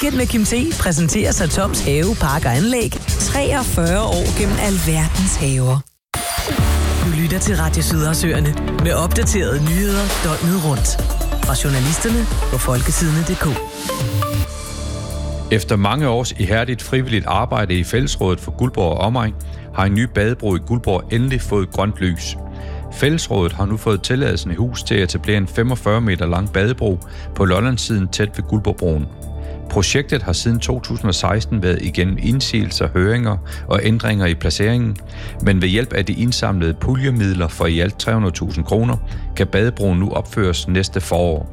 Weekend med Kim T præsenteres af Toms Have, Park og Anlæg. 43 år gennem alverdens haver. Du lytter til Radio Sydersøerne med opdaterede nyheder døgnet rundt. Fra journalisterne på folketidene.dk. Efter mange års ihærdigt frivilligt arbejde i Fællesrådet for Guldborg og Omegn, har en ny badebro i Guldborg endelig fået grønt lys. Fællesrådet har nu fået tilladelsen i hus til at etablere en 45 meter lang badebro på Lollandssiden tæt ved Guldborgbroen. Projektet har siden 2016 været igennem indsigelser, høringer og ændringer i placeringen, men ved hjælp af de indsamlede puljemidler for i alt 300.000 kroner, kan badebroen nu opføres næste forår.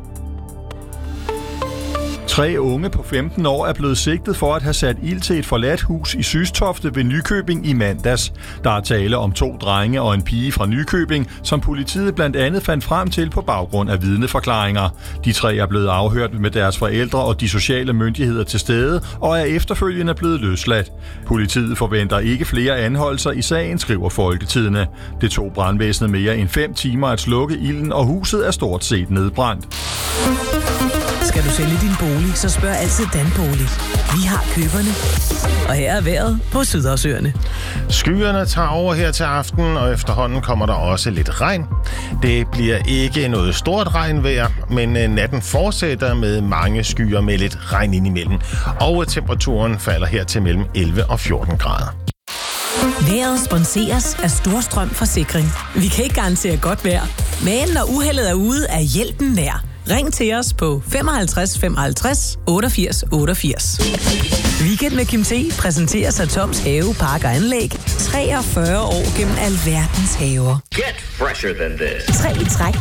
3 unge på 15 år er blevet sigtet for at have sat ild til et forladt hus i Systofte ved Nykøbing i mandags. Der er tale om 2 drenge og en pige fra Nykøbing, som politiet blandt andet fandt frem til på baggrund af vidneforklaringer. De 3 er blevet afhørt med deres forældre og de sociale myndigheder til stede, og er efterfølgende blevet løsladt. Politiet forventer ikke flere anholdelser i sagen, skriver Folketidene. Det tog brandvæsenet mere end 5 timer at slukke ilden, og huset er stort set nedbrændt. Skal du sælge din bolig, så spørg altid Danbolig. Vi har køberne. Og her er vejret på Sydersøerne. Skyerne tager over her til aften, og efterhånden kommer der også lidt regn. Det bliver ikke noget stort regnvejr, men natten fortsætter med mange skyer med lidt regn indimellem. Og temperaturen falder her til mellem 11 og 14 grader. Vejret sponseres af Storstrøm Forsikring. Vi kan ikke garantere godt vejr, men når uheldet er ude, er hjælpen nær. Ring til os på 55 55 88 88. Weekend med Kim T præsenteres af Toms Have, Park og Anlæg. 43 år gennem alverdens haver. Get fresher than this. 3 i træk